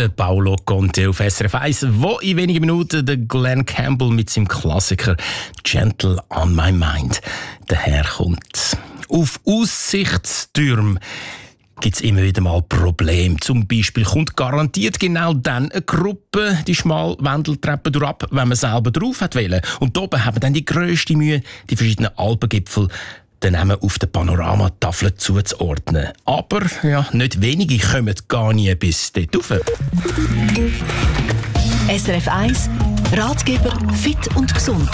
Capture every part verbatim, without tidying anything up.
der Paolo Conte auf S R F eins, wo in wenigen Minuten der Glenn Campbell mit seinem Klassiker «Gentle on my mind» daherkommt. Auf Aussichtstürmen gibt es immer wieder mal Probleme. Zum Beispiel kommt garantiert genau dann eine Gruppe die schmale Wendeltreppe durchab, wenn man selber drauf hat wollen. Und oben haben dann die grösste Mühe, die verschiedenen Alpengipfel daneben auf der Panoramatafel zuzuordnen. Aber ja, nicht wenige kommen gar nie bis dort rauf. S R F eins Ratgeber fit und gesund.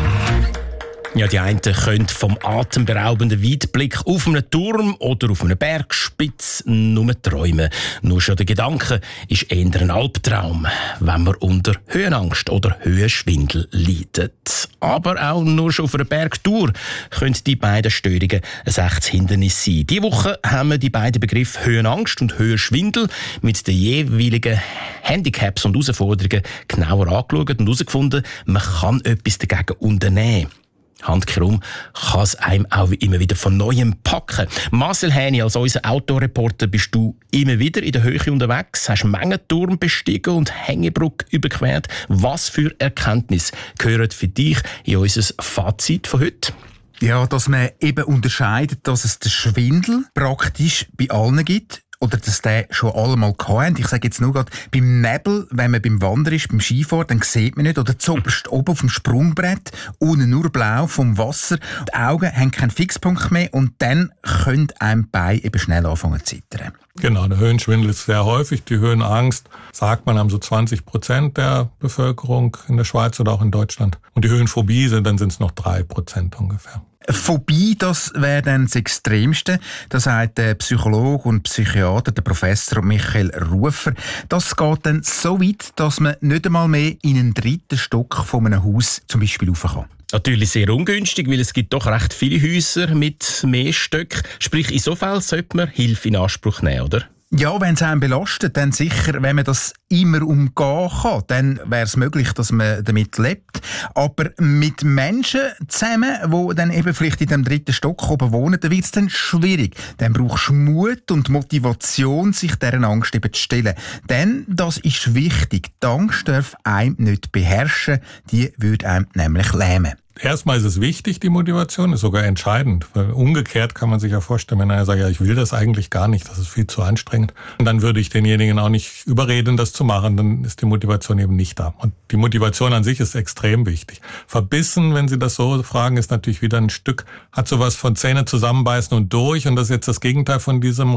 Ja, die einen können vom atemberaubenden Weitblick auf einem Turm oder auf einer Bergspitze nur träumen. Nur schon der Gedanke ist eher ein Albtraum, wenn man unter Höhenangst oder Höhenschwindel leidet. Aber auch nur schon auf einer Bergtour können die beiden Störungen ein echtes Hindernis sein. Diese Woche haben wir die beiden Begriffe Höhenangst und Höhenschwindel mit den jeweiligen Handicaps und Herausforderungen genauer angeschaut und herausgefunden, man kann etwas dagegen unternehmen. Handkehrum kann es einem auch immer wieder von Neuem packen. Marcel Häni, als unser Autoreporter bist du immer wieder in der Höhe unterwegs, hast Mengenturm bestiegen und Hängebrücke überquert. Was für Erkenntnisse gehören für dich in unser Fazit von heute? Ja, dass man eben unterscheidet, dass es den Schwindel praktisch bei allen gibt. Oder dass der schon allemal gehabt. Ich sage jetzt nur gerade, beim Nebel, wenn man beim Wandern ist, beim Skifahren, dann sieht man nicht. Oder zuoberst oben auf dem Sprungbrett, unten nur blau vom Wasser. Die Augen haben keinen Fixpunkt mehr und dann können einem Bein eben schnell anfangen zu zittern. Genau, der Höhenschwindel ist sehr häufig. Die Höhenangst, sagt man, haben so zwanzig Prozent der Bevölkerung in der Schweiz oder auch in Deutschland. Und die Höhenphobie, dann sind es noch drei Prozent ungefähr. Phobie, das wäre dann das Extremste. Das sagt der Psychologe und Psychiater, der Professor Michael Rufer. Das geht dann so weit, dass man nicht einmal mehr in einen dritten Stock von einem Haus zum Beispiel rauf kann. Natürlich sehr ungünstig, weil es gibt doch recht viele Häuser mit mehr Stöcken. Sprich, in so Fall sollte man Hilfe in Anspruch nehmen, oder? Ja, wenn es einen belastet, dann sicher, wenn man das immer umgehen kann, dann wäre es möglich, dass man damit lebt. Aber mit Menschen zusammen, die dann eben vielleicht in dem dritten Stock oben wohnen, dann wird es dann schwierig. Dann brauchst du Mut und Motivation, sich dieser Angst eben zu stellen. Denn das ist wichtig. Die Angst darf einem nicht beherrschen, die würde einem nämlich lähmen. Erstmal ist es wichtig, die Motivation, ist sogar entscheidend. Weil umgekehrt kann man sich ja vorstellen, wenn einer sagt, ja, ich will das eigentlich gar nicht, das ist viel zu anstrengend. Und dann würde ich denjenigen auch nicht überreden, das zu machen, dann ist die Motivation eben nicht da. Und die Motivation an sich ist extrem wichtig. Verbissen, wenn Sie das so fragen, ist natürlich wieder ein Stück, hat sowas von Zähne zusammenbeißen und durch. Und das ist jetzt das Gegenteil von diesem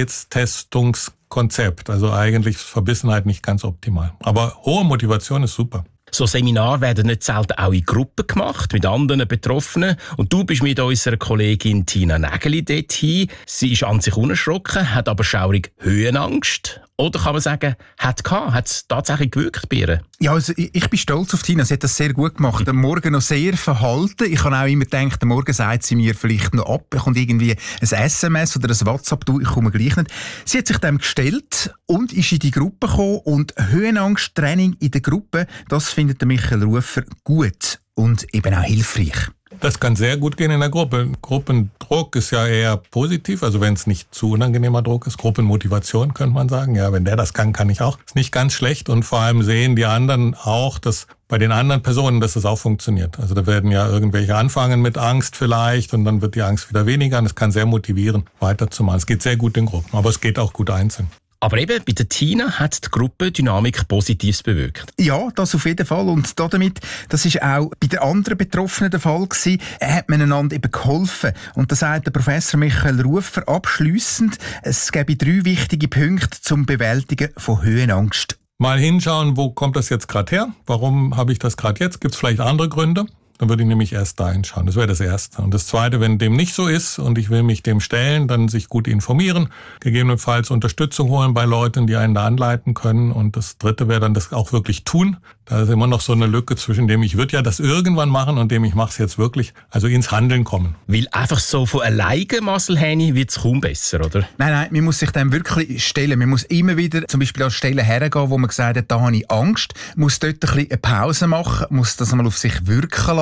Realitätstestungskonzept. Also eigentlich ist Verbissenheit nicht ganz optimal. Aber hohe Motivation ist super. So Seminare werden nicht selten auch in Gruppen gemacht, mit anderen Betroffenen. Und du bist mit unserer Kollegin Tina Nägeli dorthin. Sie ist an sich unerschrocken, hat aber schaurig Höhenangst. Oder kann man sagen, hat gehabt, hat es tatsächlich gewirkt bei ihr? Ja, also ich, ich bin stolz auf Tina, sie hat das sehr gut gemacht. Am Morgen noch sehr verhalten. Ich habe auch immer gedacht, am Morgen sagt sie mir vielleicht noch ab, kommt irgendwie ein S M S oder ein WhatsApp, du, ich komme gleich nicht. Sie hat sich dem gestellt und ist in die Gruppe gekommen und Höhenangsttraining in der Gruppe, das findet der Michael Rufer gut und eben auch hilfreich. Das kann sehr gut gehen in der Gruppe. Gruppendruck ist ja eher positiv, also wenn es nicht zu unangenehmer Druck ist. Gruppenmotivation könnte man sagen. Ja, wenn der das kann, kann ich auch. Ist nicht ganz schlecht und vor allem sehen die anderen auch, dass bei den anderen Personen, dass es auch funktioniert. Also da werden ja irgendwelche anfangen mit Angst vielleicht und dann wird die Angst wieder weniger und es kann sehr motivieren, weiterzumachen. Es geht sehr gut in Gruppen, aber es geht auch gut einzeln. Aber eben, bei der Tina hat die Gruppendynamik Positives bewirkt. Ja, das auf jeden Fall. Und damit, das ist auch bei den anderen Betroffenen der Fall gewesen, hat man einander eben geholfen. Und da sagt der Professor Michael Rufer abschliessend, es gäbe drei wichtige Punkte zum Bewältigen von Höhenangst. Mal hinschauen, wo kommt das jetzt gerade her? Warum habe ich das gerade jetzt? Gibt es vielleicht andere Gründe? Dann würde ich nämlich erst da hinschauen. Das wäre das Erste. Und das Zweite, wenn dem nicht so ist und ich will mich dem stellen, dann sich gut informieren, gegebenenfalls Unterstützung holen bei Leuten, die einen da anleiten können. Und das Dritte wäre dann das auch wirklich tun. Da ist immer noch so eine Lücke zwischen dem, ich würde ja das irgendwann machen und dem, ich mache es jetzt wirklich, also ins Handeln kommen. Weil einfach so von alleine, Marcel Häni, wird es kaum besser, oder? Nein, nein, man muss sich dem wirklich stellen. Man muss immer wieder zum Beispiel an Stellen hergehen, wo man gesagt hat, da habe ich Angst, muss dort ein bisschen eine Pause machen, muss das mal auf sich wirken lassen.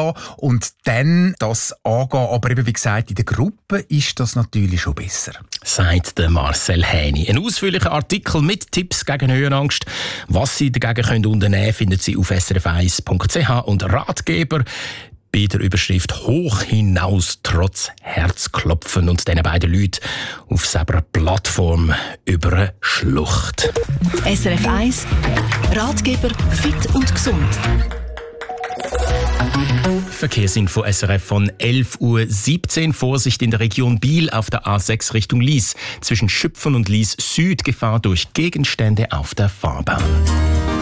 haben und dann das angehen. Aber eben, wie gesagt, in der Gruppe ist das natürlich schon besser. Sagt der Marcel Häni. Ein ausführlicher Artikel mit Tipps gegen Höhenangst. Was Sie dagegen können unternehmen können, finden Sie auf s r f eins punkt c h und Ratgeber bei der Überschrift «Hoch hinaus trotz Herzklopfen» und diesen beiden Leuten auf selber Plattform über eine Schlucht. S R F eins Ratgeber fit und gesund. Verkehrsinfo S R F von elf Uhr siebzehn. Vorsicht in der Region Biel auf der A sechs Richtung Lies. Zwischen Schüpfen und Lies Süd Gefahr durch Gegenstände auf der Fahrbahn.